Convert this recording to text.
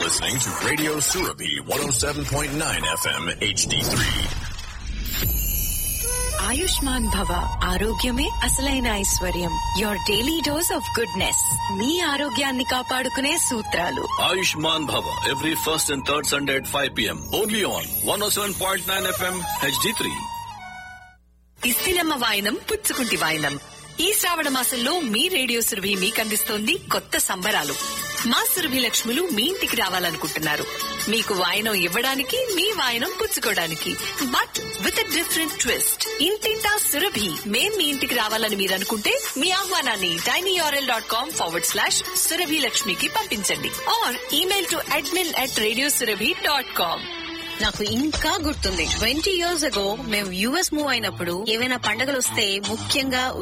listening to Radio Surabhi 107.9 FM HD3. Ayushman భవ, ఆరోగ్యమే అసలైన ఐశ్వర్యం. Your daily dose of goodness. మీ ఆరోగ్యాన్ని కాపాడుకునే సూత్రాలు. Ayushman Bhava, every first and third Sunday at 5 p.m. Only on 107.9 FM HD3. ఇస్తిలమ్మ వాయినం పుచ్చుకుంటి వాయినం. ఈ శ్రావణ మాసంలో మీ రేడియో సురభి మీకందిస్తోంది కొత్త సంబరాలు. మా సురభి లక్ష్ములు మీ ఇంటికి రావాలనుకుంటున్నారు. మీకు వాయనం ఇవ్వడానికి, మీ వాయనం పుచ్చుకోవడానికి. But with a different twist. ఇంటింటా సురభి. మేం మీ ఇంటికి రావాలని మీరు అనుకుంటే మీ ఆహ్వానాన్ని tinyurl.com/surabhilakshmiki పంపించండి. Are email to admin@radiosurabhi.com. నాకు ఇంకా గుర్తుంది, 20 years ago మేము US మూవ్ అయినప్పుడు ఏవైనా పండుగలు వస్తే ముఖ్యంగా